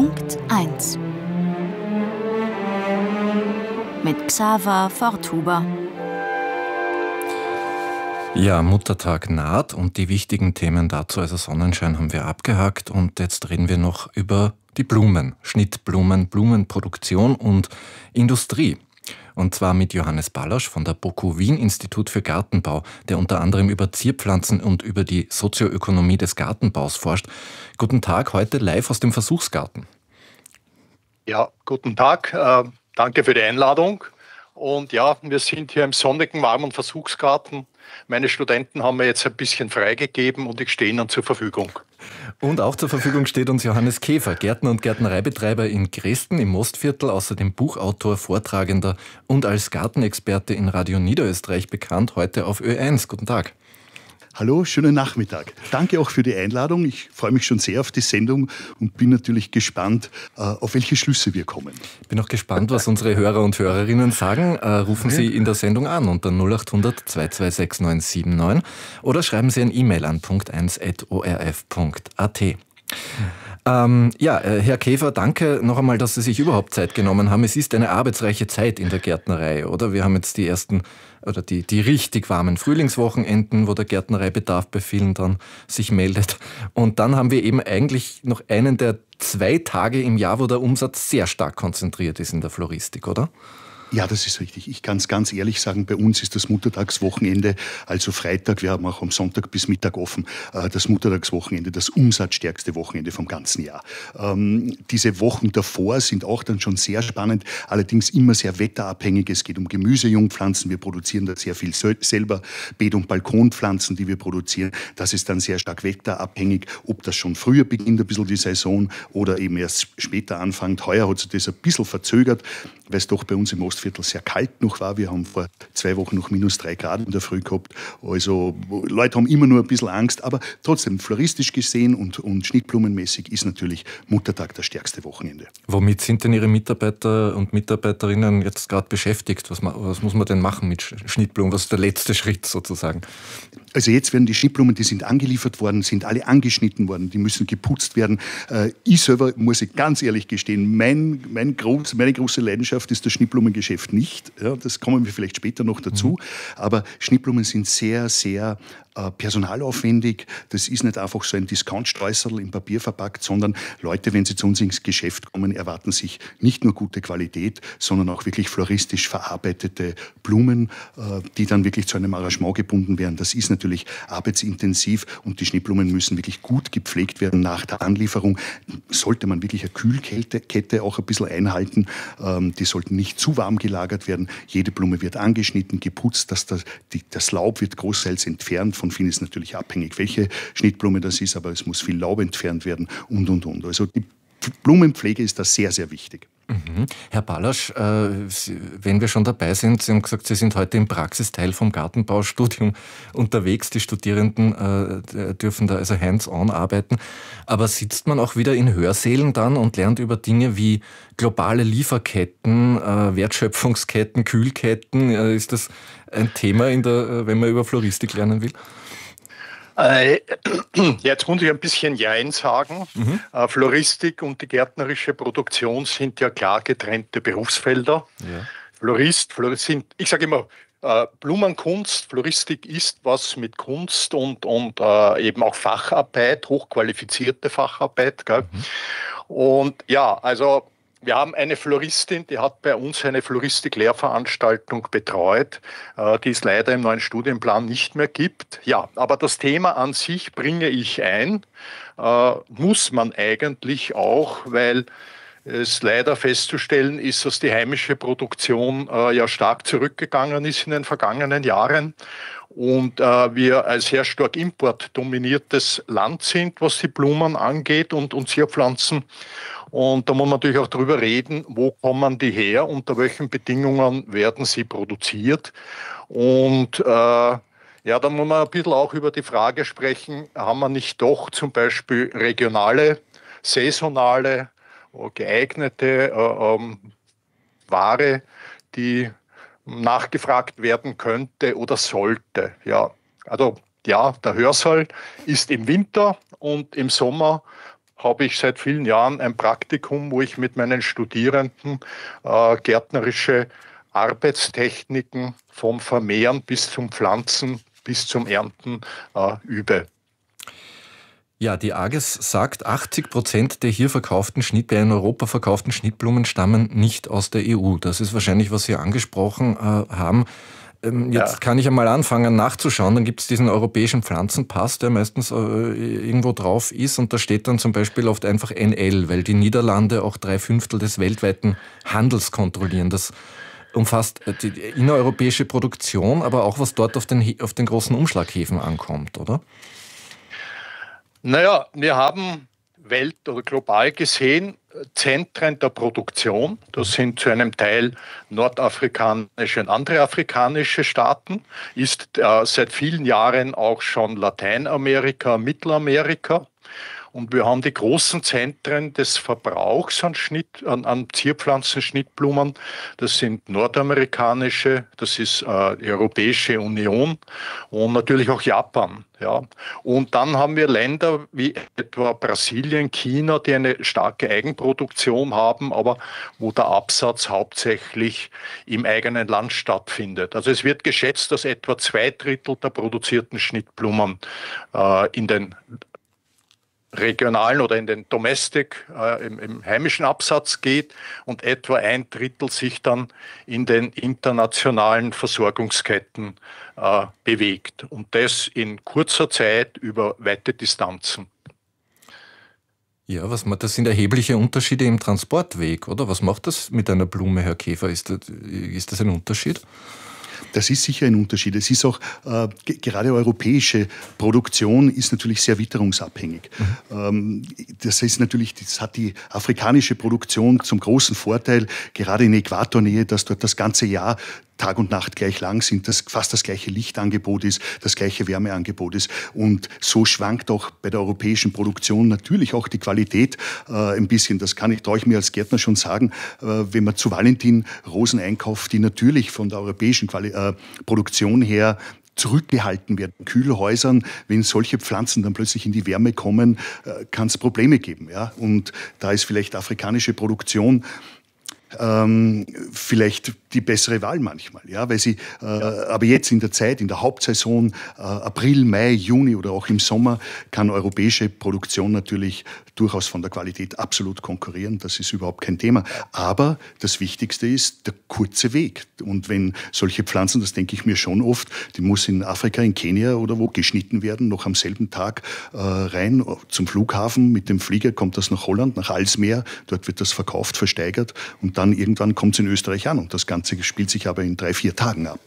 Punkt 1 mit Xaver Forthuber. Ja, Muttertag naht und die wichtigen Themen dazu, also Sonnenschein, haben wir abgehakt und jetzt reden wir noch über die Blumen, Schnittblumen, Blumenproduktion und Industrie. Und zwar mit Johannes Ballasch von der BOKU Wien Institut für Gartenbau, der unter anderem über Zierpflanzen und über die Sozioökonomie des Gartenbaus forscht. Guten Tag, heute live aus dem Versuchsgarten. Ja, guten Tag, danke für die Einladung. Und ja, wir sind hier im sonnigen, warmen Versuchsgarten. Meine Studenten haben mir jetzt ein bisschen freigegeben und ich stehe ihnen zur Verfügung. Und auch zur Verfügung steht uns Johannes Käfer, Gärtner und Gärtnereibetreiber in Gresten im Mostviertel, außerdem Buchautor, Vortragender und als Gartenexperte in Radio Niederösterreich bekannt, heute auf Ö1. Guten Tag. Hallo, schönen Nachmittag. Danke auch für die Einladung. Ich freue mich schon sehr auf die Sendung und bin natürlich gespannt, auf welche Schlüsse wir kommen. Ich bin auch gespannt, was unsere Hörer und Hörerinnen sagen. Rufen Sie in der Sendung an unter 0800 226 979 oder schreiben Sie ein E-Mail an punkt1@orf.at. Herr Käfer, danke noch einmal, dass Sie sich überhaupt Zeit genommen haben. Es ist eine arbeitsreiche Zeit in der Gärtnerei, oder? Wir haben jetzt die ersten oder die richtig warmen Frühlingswochenenden, wo der Gärtnereibedarf bei vielen dann sich meldet. Und dann haben wir eben eigentlich noch einen der 2 Tage im Jahr, wo der Umsatz sehr stark konzentriert ist in der Floristik, oder? Ja, das ist richtig. Ich kann es ganz ehrlich sagen, bei uns ist das Muttertagswochenende, also Freitag, wir haben auch am Sonntag bis Mittag offen, das Muttertagswochenende, das umsatzstärkste Wochenende vom ganzen Jahr. Diese Wochen davor sind auch dann schon sehr spannend, allerdings immer sehr wetterabhängig. Es geht um Gemüsejungpflanzen, wir produzieren da sehr viel selber, Beet- und Balkonpflanzen, die wir produzieren. Das ist dann sehr stark wetterabhängig, ob das schon früher beginnt, ein bisschen die Saison, oder eben erst später anfängt. Heuer hat sich das ein bisschen verzögert, weil es doch bei uns im Mostviertel sehr kalt noch war. Wir haben vor 2 Wochen noch -3 Grad in der Früh gehabt. Also Leute haben immer nur ein bisschen Angst, aber trotzdem floristisch gesehen und schnittblumenmäßig ist natürlich Muttertag das stärkste Wochenende. Womit sind denn Ihre Mitarbeiter und Mitarbeiterinnen jetzt gerade beschäftigt? Was muss man denn machen mit Schnittblumen? Was ist der letzte Schritt sozusagen? Also jetzt werden die Schnittblumen, die sind angeliefert worden, sind alle angeschnitten worden, die müssen geputzt werden. Ich selber, muss ich ganz ehrlich gestehen, meine große Leidenschaft ist das Schnittblumengeschäft nicht. Ja, das kommen wir vielleicht später noch dazu. Aber Schnittblumen sind sehr, sehr personalaufwendig. Das ist nicht einfach so ein Discount-Streusel im Papier verpackt, sondern Leute, wenn sie zu uns ins Geschäft kommen, erwarten sich nicht nur gute Qualität, sondern auch wirklich floristisch verarbeitete Blumen, die dann wirklich zu einem Arrangement gebunden werden. Das ist natürlich arbeitsintensiv und die Schnittblumen müssen wirklich gut gepflegt werden nach der Anlieferung. Sollte man wirklich eine Kühlkette auch ein bisschen einhalten. Die sollten nicht zu warm gelagert werden. Jede Blume wird angeschnitten, geputzt, das Laub wird großteils entfernt. Von vielen ist natürlich abhängig, welche Schnittblume das ist, aber es muss viel Laub entfernt werden und. Also die Blumenpflege ist da sehr, sehr wichtig. Herr Ballasch, wenn wir schon dabei sind, Sie haben gesagt, Sie sind heute im Praxisteil vom Gartenbaustudium unterwegs. Die Studierenden dürfen da also hands-on arbeiten. Aber sitzt man auch wieder in Hörsälen dann und lernt über Dinge wie globale Lieferketten, Wertschöpfungsketten, Kühlketten? Ist das ein Thema, wenn man über Floristik lernen will? Jetzt muss ich ein bisschen Jein sagen. Floristik und die gärtnerische Produktion sind ja klar getrennte Berufsfelder. Ja. Florist sind, ich sage immer, Blumenkunst, Floristik ist was mit Kunst und eben auch Facharbeit, hochqualifizierte Facharbeit. Gell? Und ja, also wir haben eine Floristin, die hat bei uns eine Floristik-Lehrveranstaltung betreut, die es leider im neuen Studienplan nicht mehr gibt. Ja, aber das Thema an sich bringe ich ein, muss man eigentlich auch, weil es leider festzustellen ist, dass die heimische Produktion ja stark zurückgegangen ist in den vergangenen Jahren und wir ein sehr stark importdominiertes Land sind, was die Blumen angeht und Zierpflanzen. Und da muss man natürlich auch drüber reden, wo kommen die her, unter welchen Bedingungen werden sie produziert. Und da muss man ein bisschen auch über die Frage sprechen, haben wir nicht doch zum Beispiel regionale, saisonale, geeignete Ware, die nachgefragt werden könnte oder sollte. Ja, also ja, der Hörsaal ist im Winter und im Sommer habe ich seit vielen Jahren ein Praktikum, wo ich mit meinen Studierenden gärtnerische Arbeitstechniken vom Vermehren bis zum Pflanzen bis zum Ernten übe. Ja, die AGES sagt, 80% der hier in Europa verkauften Schnittblumen stammen nicht aus der EU. Das ist wahrscheinlich, was Sie angesprochen haben. Jetzt kann ich einmal anfangen nachzuschauen. Dann gibt es diesen europäischen Pflanzenpass, der meistens irgendwo drauf ist. Und da steht dann zum Beispiel oft einfach NL, weil die Niederlande auch 3/5 des weltweiten Handels kontrollieren. Das umfasst die innereuropäische Produktion, aber auch was dort auf den großen Umschlaghäfen ankommt, oder? Naja, wir haben oder global gesehen Zentren der Produktion. Das sind zu einem Teil nordafrikanische und andere afrikanische Staaten, ist seit vielen Jahren auch schon Lateinamerika, Mittelamerika. Und wir haben die großen Zentren des Verbrauchs an Zierpflanzen, Schnittblumen. Das sind nordamerikanische, das ist die Europäische Union und natürlich auch Japan. Ja. Und dann haben wir Länder wie etwa Brasilien, China, die eine starke Eigenproduktion haben, aber wo der Absatz hauptsächlich im eigenen Land stattfindet. Also es wird geschätzt, dass etwa 2/3 der produzierten Schnittblumen in den regionalen oder in den Domestic, im heimischen Absatz geht und etwa 1/3 sich dann in den internationalen Versorgungsketten bewegt. Und das in kurzer Zeit über weite Distanzen. Ja, das sind erhebliche Unterschiede im Transportweg, oder? Was macht das mit einer Blume, Herr Käfer? Ist das ein Unterschied? Das ist sicher ein Unterschied. Es ist auch, gerade europäische Produktion ist natürlich sehr witterungsabhängig. Das hat die afrikanische Produktion zum großen Vorteil, gerade in Äquatornähe, dass dort das ganze Jahr Tag und Nacht gleich lang sind, dass fast das gleiche Lichtangebot ist, das gleiche Wärmeangebot ist. Und so schwankt auch bei der europäischen Produktion natürlich auch die Qualität ein bisschen. Das traue ich mir als Gärtner schon sagen, wenn man zu Valentin Rosen einkauft, die natürlich von der europäischen Produktion her zurückgehalten werden. In Kühlhäusern, wenn solche Pflanzen dann plötzlich in die Wärme kommen, kann es Probleme geben. Ja? Und da ist vielleicht afrikanische Produktion vielleicht die bessere Wahl manchmal, ja, weil sie, aber jetzt in der Hauptsaison, April, Mai, Juni oder auch im Sommer, kann europäische Produktion natürlich durchaus von der Qualität absolut konkurrieren, das ist überhaupt kein Thema. Aber das Wichtigste ist der kurze Weg. Und wenn solche Pflanzen, das denke ich mir schon oft, die muss in Afrika, in Kenia oder wo geschnitten werden, noch am selben Tag rein zum Flughafen, mit dem Flieger kommt das nach Holland, nach Alsmeer, dort wird das verkauft, versteigert und dann irgendwann kommt es in Österreich an und das Ganze spielt sich aber in 3-4 Tagen ab.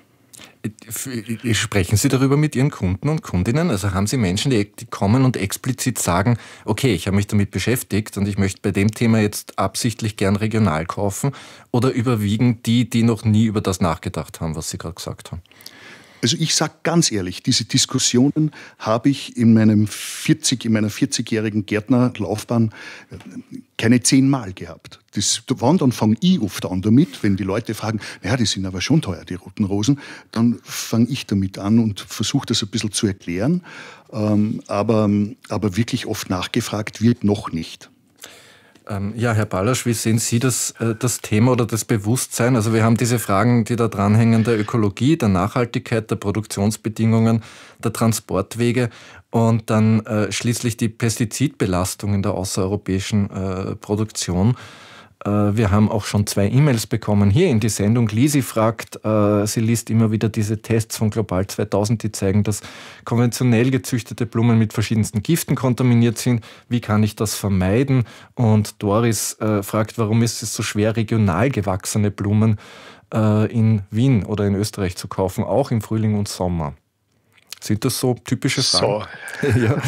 Sprechen Sie darüber mit Ihren Kunden und Kundinnen? Also haben Sie Menschen, die kommen und explizit sagen, okay, ich habe mich damit beschäftigt und ich möchte bei dem Thema jetzt absichtlich gern regional kaufen, oder überwiegen die noch nie über das nachgedacht haben, was Sie gerade gesagt haben? Also ich sage ganz ehrlich, diese Diskussionen habe ich in meiner 40-jährigen Gärtnerlaufbahn keine 10 Mal gehabt. Dann fange ich oft an damit, wenn die Leute fragen, naja, die sind aber schon teuer, die roten Rosen, dann fange ich damit an und versuche das ein bisschen zu erklären. Aber wirklich oft nachgefragt wird noch nicht. Ja, Herr Ballasch, wie sehen Sie das Thema oder das Bewusstsein? Also wir haben diese Fragen, die da dranhängen, der Ökologie, der Nachhaltigkeit, der Produktionsbedingungen, der Transportwege und dann schließlich die Pestizidbelastung in der außereuropäischen Produktion. Wir haben auch schon 2 E-Mails bekommen hier in die Sendung. Lisi fragt, sie liest immer wieder diese Tests von Global 2000, die zeigen, dass konventionell gezüchtete Blumen mit verschiedensten Giften kontaminiert sind. Wie kann ich das vermeiden? Und Doris fragt, warum ist es so schwer, regional gewachsene Blumen in Wien oder in Österreich zu kaufen, auch im Frühling und Sommer? Sind das so typische Fragen? So. Ja.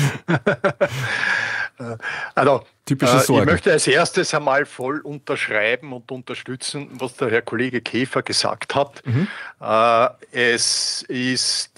Also, ich möchte als erstes einmal voll unterschreiben und unterstützen, was der Herr Kollege Käfer gesagt hat. Es ist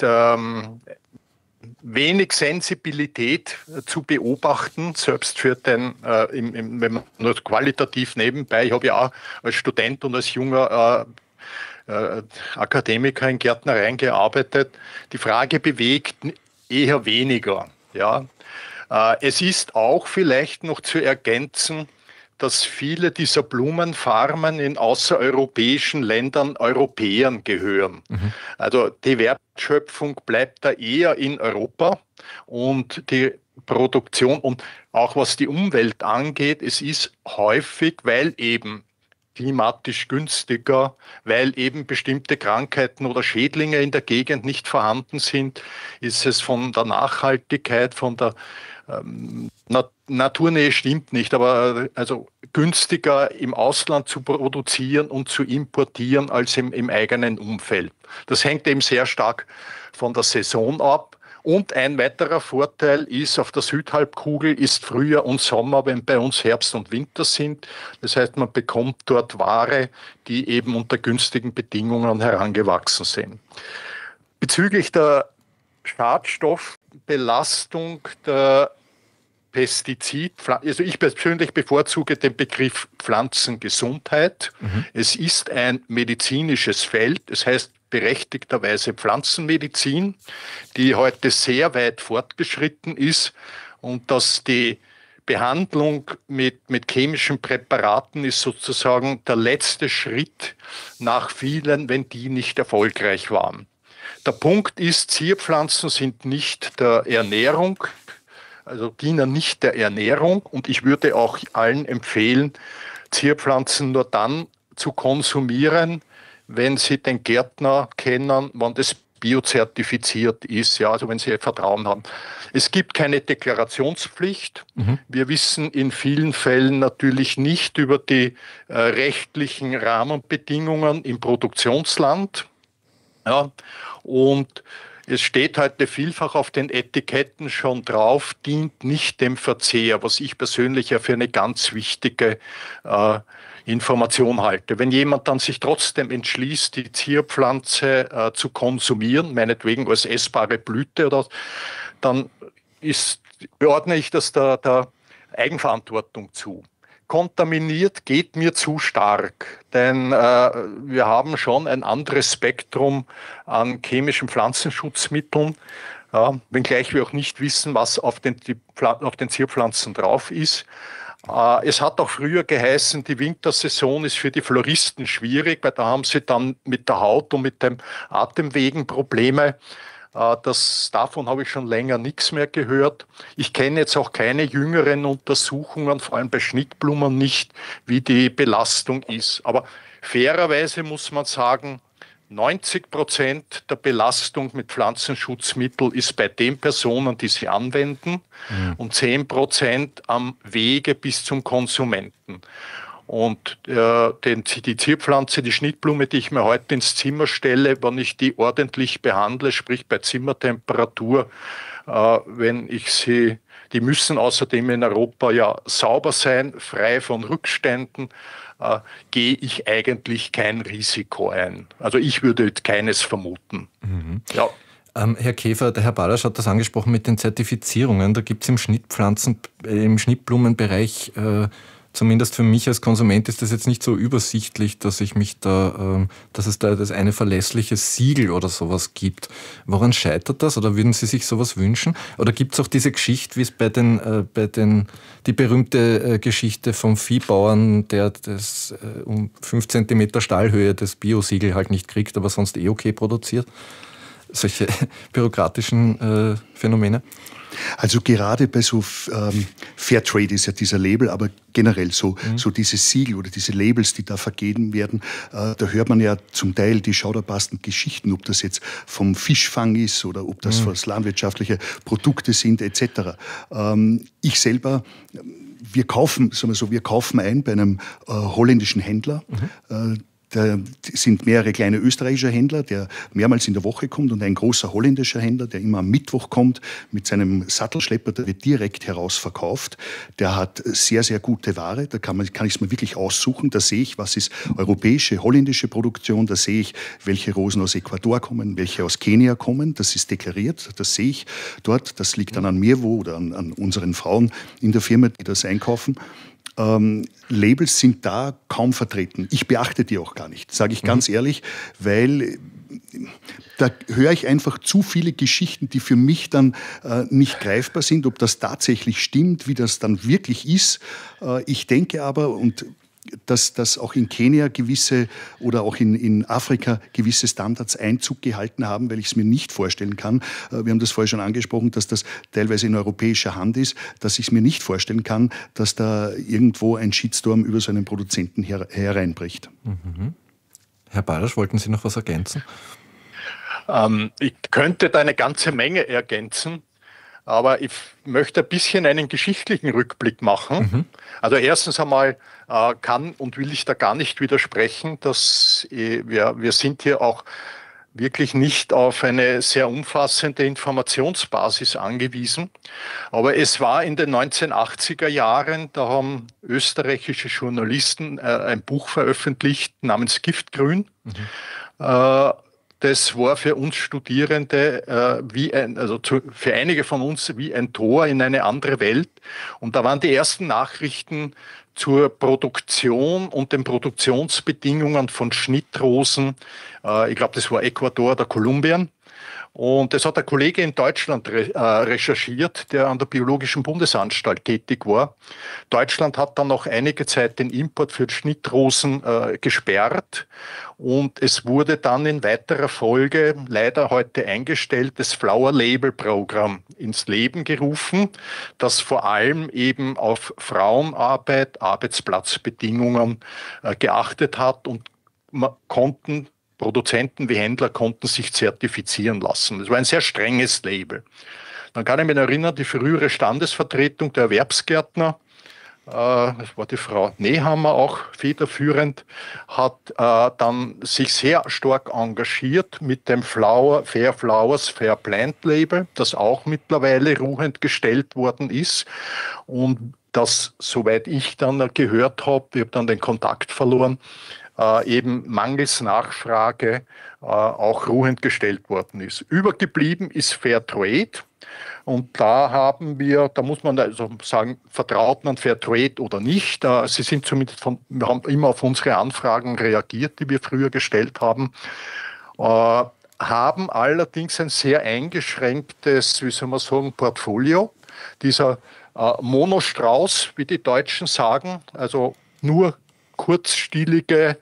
wenig Sensibilität zu beobachten, selbst für wenn man nur qualitativ nebenbei, ich habe ja auch als Student und als junger Akademiker in Gärtnereien gearbeitet. Die Frage bewegt eher weniger. Ja. Es ist auch vielleicht noch zu ergänzen, dass viele dieser Blumenfarmen in außereuropäischen Ländern Europäern gehören. Also die Wertschöpfung bleibt da eher in Europa und die Produktion und auch was die Umwelt angeht, es ist häufig, weil eben klimatisch günstiger, weil eben bestimmte Krankheiten oder Schädlinge in der Gegend nicht vorhanden sind, ist es von der Nachhaltigkeit, von der Naturnähe stimmt nicht, aber also günstiger im Ausland zu produzieren und zu importieren als im eigenen Umfeld. Das hängt eben sehr stark von der Saison ab. Und ein weiterer Vorteil ist, auf der Südhalbkugel ist Frühjahr und Sommer, wenn bei uns Herbst und Winter sind. Das heißt, man bekommt dort Ware, die eben unter günstigen Bedingungen herangewachsen sind. Bezüglich der Schadstoffbelastung der also ich persönlich bevorzuge den Begriff Pflanzengesundheit. Es ist ein medizinisches Feld, das heißt berechtigterweise Pflanzenmedizin, die heute sehr weit fortgeschritten ist und dass die Behandlung mit chemischen Präparaten ist sozusagen der letzte Schritt nach vielen, wenn die nicht erfolgreich waren. Der Punkt ist, Zierpflanzen sind nicht der Ernährung, also dienen nicht der Ernährung und ich würde auch allen empfehlen, Zierpflanzen nur dann zu konsumieren, wenn sie den Gärtner kennen, wann das biozertifiziert ist, ja, also wenn sie Vertrauen haben. Es gibt keine Deklarationspflicht. Wir wissen in vielen Fällen natürlich nicht über die rechtlichen Rahmenbedingungen im Produktionsland. Ja, und es steht heute vielfach auf den Etiketten schon drauf, dient nicht dem Verzehr, was ich persönlich ja für eine ganz wichtige Information halte. Wenn jemand dann sich trotzdem entschließt, die Zierpflanze zu konsumieren, meinetwegen als essbare Blüte, oder, dann beordne ich das der Eigenverantwortung zu. Kontaminiert geht mir zu stark, denn wir haben schon ein anderes Spektrum an chemischen Pflanzenschutzmitteln, ja, wenngleich wir auch nicht wissen, was auf den Zierpflanzen drauf ist. Es hat auch früher geheißen, die Wintersaison ist für die Floristen schwierig, weil da haben sie dann mit der Haut und mit den Atemwegen Probleme. Davon habe ich schon länger nichts mehr gehört. Ich kenne jetzt auch keine jüngeren Untersuchungen, vor allem bei Schnittblumen nicht, wie die Belastung ist. Aber fairerweise muss man sagen, 90% der Belastung mit Pflanzenschutzmitteln ist bei den Personen, die sie anwenden, und 10% am Wege bis zum Konsumenten. Und die Zierpflanze, die Schnittblume, die ich mir heute ins Zimmer stelle, wenn ich die ordentlich behandle, sprich bei Zimmertemperatur, die müssen außerdem in Europa ja sauber sein, frei von Rückständen, gehe ich eigentlich kein Risiko ein. Also ich würde keines vermuten. Ja. Herr Käfer, der Herr Balasch hat das angesprochen mit den Zertifizierungen. Da gibt es im Schnittblumenbereich, zumindest für mich als Konsument ist das jetzt nicht so übersichtlich, dass es da das eine verlässliche Siegel oder sowas gibt. Woran scheitert das? Oder würden Sie sich sowas wünschen? Oder gibt es auch diese Geschichte, wie es die berühmte Geschichte vom Viehbauern, der das um 5 cm Stahlhöhe das Biosiegel halt nicht kriegt, aber sonst okay produziert? Solche bürokratischen Phänomene? Also gerade bei so Fairtrade ist ja dieser Label, aber generell so diese Siegel oder diese Labels, die da vergeben werden, da hört man ja zum Teil die schauderbarsten Geschichten, ob das jetzt vom Fischfang ist oder ob das landwirtschaftliche Produkte sind etc. Ich selber, wir kaufen ein bei einem holländischen Händler. Da sind mehrere kleine österreichische Händler, der mehrmals in der Woche kommt, und ein großer holländischer Händler, der immer am Mittwoch kommt mit seinem Sattelschlepper, der wird direkt herausverkauft. Der hat sehr, sehr gute Ware, da kann ich es mir wirklich aussuchen. Da sehe ich, was ist europäische, holländische Produktion, da sehe ich, welche Rosen aus Ecuador kommen, welche aus Kenia kommen, das ist deklariert, das sehe ich dort. Das liegt dann an mir oder an unseren Frauen in der Firma, die das einkaufen. Labels sind da kaum vertreten. Ich beachte die auch gar nicht, sage ich ganz ehrlich, weil da höre ich einfach zu viele Geschichten, die für mich dann nicht greifbar sind, ob das tatsächlich stimmt, wie das dann wirklich ist. Ich denke aber, dass auch in Kenia gewisse oder auch in Afrika gewisse Standards Einzug gehalten haben, weil ich es mir nicht vorstellen kann. Wir haben das vorher schon angesprochen, dass das teilweise in europäischer Hand ist, dass ich es mir nicht vorstellen kann, dass da irgendwo ein Shitstorm über so einen Produzenten hereinbricht. Mhm. Herr Balasch, wollten Sie noch was ergänzen? Ich könnte da eine ganze Menge ergänzen. Aber ich möchte ein bisschen einen geschichtlichen Rückblick machen. Also erstens einmal kann und will ich da gar nicht widersprechen, dass wir sind hier auch wirklich nicht auf eine sehr umfassende Informationsbasis angewiesen. Aber es war in den 1980er Jahren, da haben österreichische Journalisten ein Buch veröffentlicht namens Giftgrün. Das war für uns Studierende für einige von uns wie ein Tor in eine andere Welt. Und da waren die ersten Nachrichten zur Produktion und den Produktionsbedingungen von Schnittrosen. Ich glaube, das war Ecuador oder Kolumbien. Und das hat ein Kollege in Deutschland recherchiert, der an der Biologischen Bundesanstalt tätig war. Deutschland hat dann noch einige Zeit den Import für Schnittrosen gesperrt. Und es wurde dann in weiterer Folge, leider heute eingestellt, das Flower Label Programm ins Leben gerufen, das vor allem eben auf Frauenarbeit, Arbeitsplatzbedingungen geachtet hat und Produzenten wie Händler konnten sich zertifizieren lassen. Das war ein sehr strenges Label. Dann kann ich mich erinnern, die frühere Standesvertretung der Erwerbsgärtner, das war die Frau Nehammer auch federführend, hat dann sich sehr stark engagiert mit dem Fair Flowers, Fair Plant Label, das auch mittlerweile ruhend gestellt worden ist. Und das, soweit ich dann gehört habe, ich habe dann den Kontakt verloren, eben mangels Nachfrage auch ruhend gestellt worden ist. Übergeblieben ist Fair Trade. Und da muss man also sagen, vertraut man Fair Trade oder nicht. Sie sind zumindest wir haben immer auf unsere Anfragen reagiert, die wir früher gestellt haben, haben allerdings ein sehr eingeschränktes, wie soll man sagen, Portfolio. Dieser Monostrauß, wie die Deutschen sagen, also nur kurzstielige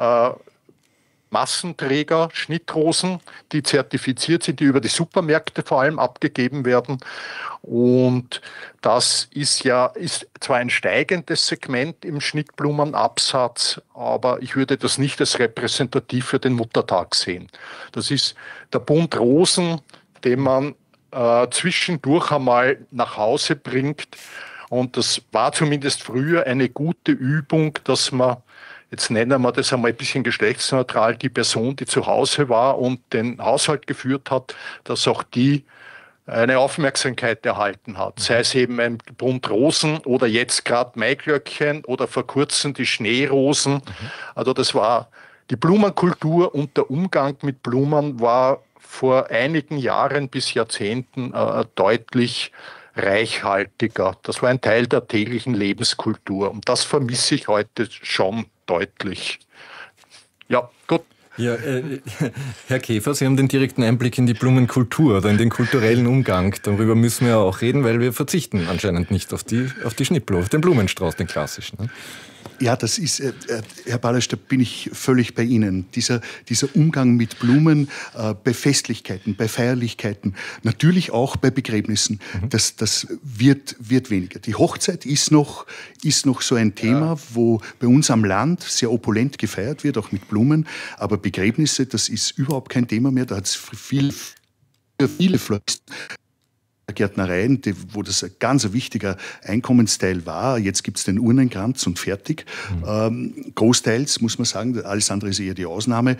Massenträger, Schnittrosen, die zertifiziert sind, die über die Supermärkte vor allem abgegeben werden. Und das ist zwar ein steigendes Segment im Schnittblumenabsatz, aber ich würde das nicht als repräsentativ für den Muttertag sehen. Das ist der Bund Rosen, den man zwischendurch einmal nach Hause bringt. Und das war zumindest früher eine gute Übung, dass man, jetzt nennen wir das einmal ein bisschen geschlechtsneutral, die Person, die zu Hause war und den Haushalt geführt hat, dass auch die eine Aufmerksamkeit erhalten hat. Sei es eben ein Bund Rosen oder jetzt gerade Maiglöckchen oder vor kurzem die Schneerosen. Also das war die Blumenkultur und der Umgang mit Blumen war vor einigen Jahren bis Jahrzehnten deutlich reichhaltiger. Das war ein Teil der täglichen Lebenskultur. Und das vermisse ich heute schon deutlich. Ja, gut. Ja, Herr Käfer, Sie haben den direkten Einblick in die Blumenkultur oder in den kulturellen Umgang. Darüber müssen wir auch reden, weil wir verzichten anscheinend nicht auf die Schnittblume, auf den Blumenstrauß, den klassischen. Ne? Ja, das ist, Herr Balasch, da bin ich völlig bei Ihnen. Dieser Umgang mit Blumen, bei Festlichkeiten, bei Feierlichkeiten, natürlich auch bei Begräbnissen, das wird weniger. Die Hochzeit ist noch so ein Thema, wo bei uns am Land sehr opulent gefeiert wird, auch mit Blumen. Aber Begräbnisse, das ist überhaupt kein Thema mehr. Da hat es viele Floristen. Gärtnereien, wo das ein ganz wichtiger Einkommensteil war. Jetzt gibt es den Urnenkranz und fertig. Großteils, muss man sagen, alles andere ist eher die Ausnahme.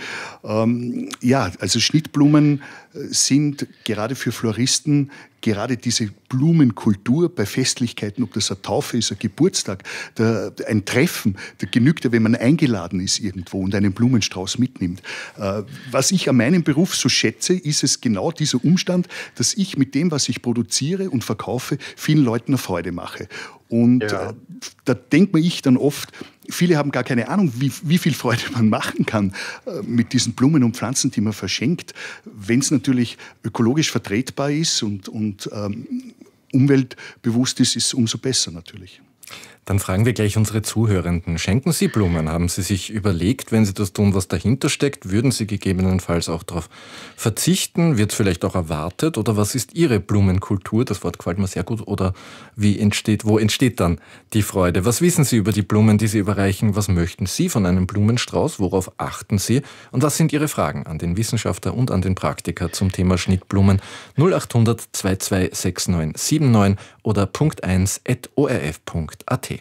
Also Schnittblumen sind gerade für Floristen gerade diese Blumenkultur bei Festlichkeiten, ob das eine Taufe ist, ein Geburtstag, ein Treffen, da genügt ja, wenn man eingeladen ist irgendwo und einen Blumenstrauß mitnimmt. Was ich an meinem Beruf so schätze, ist es genau dieser Umstand, dass ich mit dem, was ich produziere und verkaufe, vielen Leuten eine Freude mache. Und da denkt man dann oft, viele haben gar keine Ahnung, wie viel Freude man machen kann mit diesen Blumen und Pflanzen, die man verschenkt. Wenn es natürlich ökologisch vertretbar ist und umweltbewusst ist es umso besser natürlich. Dann fragen wir gleich unsere Zuhörenden. Schenken Sie Blumen? Haben Sie sich überlegt, wenn Sie das tun, was dahinter steckt? Würden Sie gegebenenfalls auch darauf verzichten? Wird es vielleicht auch erwartet? Oder was ist Ihre Blumenkultur? Das Wort gefällt mir sehr gut. Oder wo entsteht dann die Freude? Was wissen Sie über die Blumen, die Sie überreichen? Was möchten Sie von einem Blumenstrauß? Worauf achten Sie? Und was sind Ihre Fragen an den Wissenschaftler und an den Praktiker zum Thema Schnittblumen? 0800 226979 oder punkt1@orf.at.